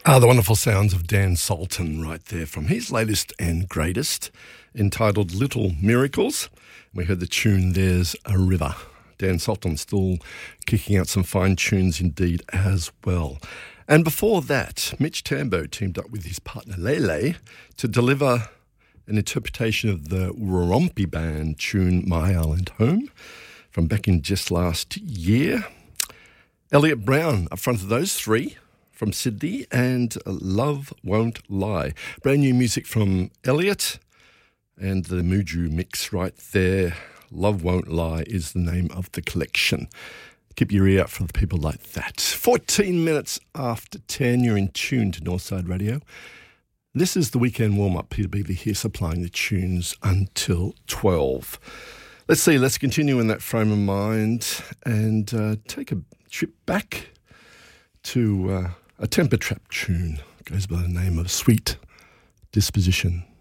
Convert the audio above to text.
The wonderful sounds of Dan Sultan right there from his latest and greatest, entitled Little Miracles. We heard the tune There's a River. Dan Sultan still kicking out some fine tunes indeed as well. And before that, Mitch Tambo teamed up with his partner Lele to deliver an interpretation of the Warumpi Band tune My Island Home from back in just last year. Elliot Brown up front of those three from Sydney, and Love Won't Lie. Brand new music from Elliot and the Muju mix right there. Love Won't Lie is the name of the collection. Keep your ear out for the people like that. 14 minutes after 10, you're in tune to Northside Radio. This is the weekend warm-up. Peter Beatley here supplying the tunes until 12. Let's continue in that frame of mind and take a trip back to a Temper Trap tune. It goes by the name of Sweet Disposition.